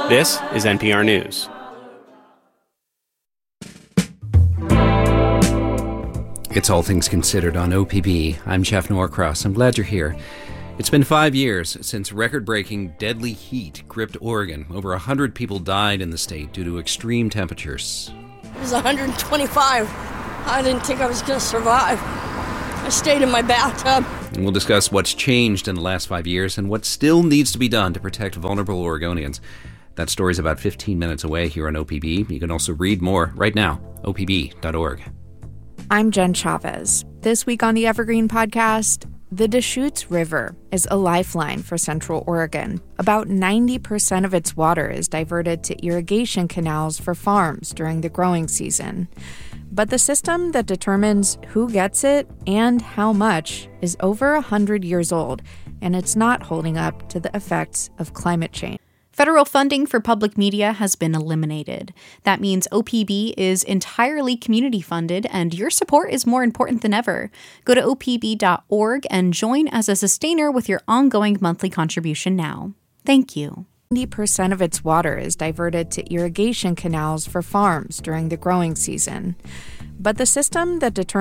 This is NPR News. It's All Things Considered on OPB. I'm Jeff Norcross. I'm glad you're here. It's been 5 years since record-breaking deadly heat gripped Oregon. Over 100 people died in the state due to extreme temperatures. It was 125. I didn't think I was going to survive. I stayed in my bathtub. And we'll discuss what's changed in the last 5 years and what still needs to be done to protect vulnerable Oregonians. That story's about 15 minutes away here on OPB. You can also read more right now, opb.org. I'm Jen Chavez. This week on the Evergreen Podcast, the Deschutes River is a lifeline for Central Oregon. About 90% of its water is diverted to irrigation canals for farms during the growing season. But the system that determines who gets it and how much is over 100 years old, and it's not holding up to the effects of climate change. Federal funding for public media has been eliminated. That means OPB is entirely community funded, and your support is more important than ever. Go to opb.org and join as a sustainer with your ongoing monthly contribution now. Thank you. 90% of its water is diverted to irrigation canals for farms during the growing season. But the system that determines